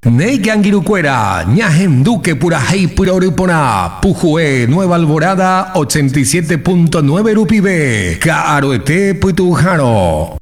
Neigangirucuera, Ñajenduque Purajei Puroripona, Pujue, Nueva Alborada, 87.9 Rupibe, Caroete Puitujano.